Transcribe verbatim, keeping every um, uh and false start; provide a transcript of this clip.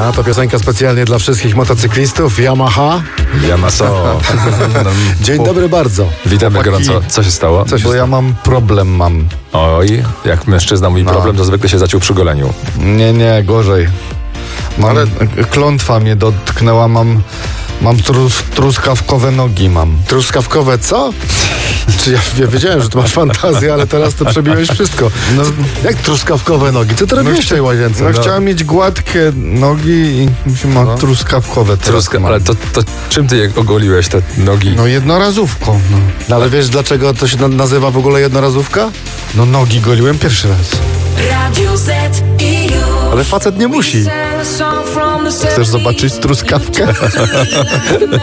Yamaha to piosenka specjalnie dla wszystkich motocyklistów. Yamaha. Yamaha. Dzień dobry bardzo. Witamy Chłopaki. gorąco. Co się stało? Coś, bo ja mam problem, mam. Oj, jak mężczyzna mówi No. problem, to zwykle się zaciął przy goleniu. Nie, nie, gorzej. Mam, Ale klątwa mnie dotknęła, mam, mam trus, truskawkowe nogi mam. Truskawkowe co? Czy ja, ja wiedziałem, że tu masz fantazję, ale teraz to przebiłeś wszystko. No, jak truskawkowe nogi? Co ty robisz w tej łazience? No, No. chciałem mieć gładkie nogi i się ma No. truskawkowe. teraz Truska, mam. ale to, to czym ty je ogoliłeś te nogi? No jednorazówką, no. No, ale wiesz, dlaczego to się na- nazywa w ogóle jednorazówka? No nogi goliłem pierwszy raz. Radio Z i U. Ale facet nie musi. Sang a song from the Chcesz zobaczyć truskawkę?